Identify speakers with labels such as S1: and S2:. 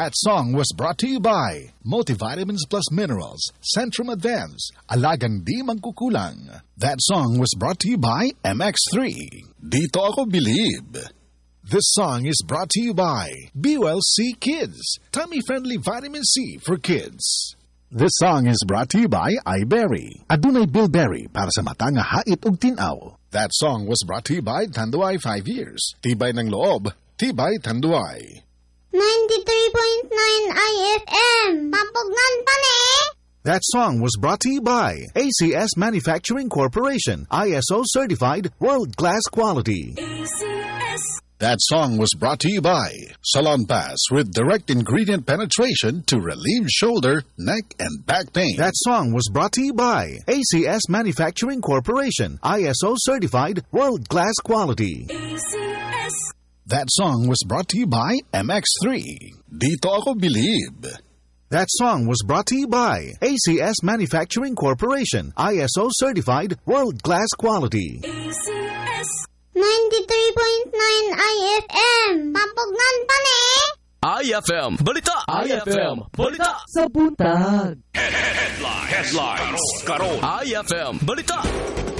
S1: That song was brought to you by Multivitamins Plus Minerals, Centrum Advance, Alagang Di Magkukulang. That song was brought to you by MX3, Dito Ako Believe. This song is brought to you by BULC Kids, tummy-friendly vitamin C for kids. This song is brought to you by iBerry, adunay bilberry para sa mata nga hait ug tinaw. That song was brought to you by Tanduay 5 years. Tibay ng loob, tibay Tanduay.
S2: 93.9 IFM. Papugnan pa ni.
S1: That song was brought to you by ACS Manufacturing Corporation, ISO certified world-class quality. ACS. That song was brought to you by Salon Pass with direct ingredient penetration to relieve shoulder, neck, and back pain. That song was brought to you by ACS Manufacturing Corporation, ISO certified world-class quality. ACS. That song was brought to you by MX3, Dito Ako Believe. That song was brought to you by ACS Manufacturing Corporation, ISO certified world-class quality.
S2: ACS 93.9 IFM. Papugnan pa ni.
S3: IFM Balita! IFM Balita!
S4: Sa buntag.
S3: Headlines. Karon. IFM Balita!